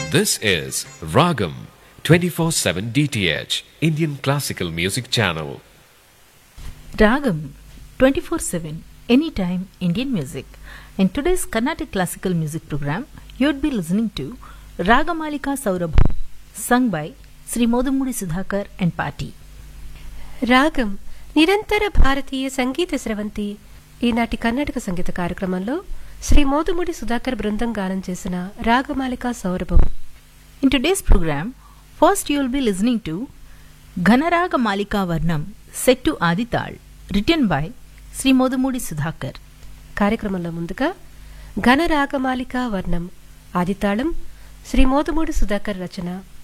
This is Ragam 24/7 DTH Indian Classical Music Channel. Ragam 24/7 Anytime Indian Music. In today's Carnatic Classical Music program, you would be listening to Ragamalika Saurabham, sung by Sri Modumudi Sudhakar and Party. రాగం నిరంతర భారతీయ సంగీత స్రవంతి ఈనాటి కర్ణాటక సంగీత కార్యక్రమంలో శ్రీ మోదుముడి సుధాకర్ బృందం గానం చేసిన ragamalika సౌరభం. In today's program, first you will be listening to Ghanaraga Malika Varnam set to Adital, written by Sri Modumudi Sudhakar. కార్యక్రమంలో ముందుగా ఘన రాగమాలిక వర్ణం ఆదితాళం శ్రీ మోదుముడి సుధాకర్ రచన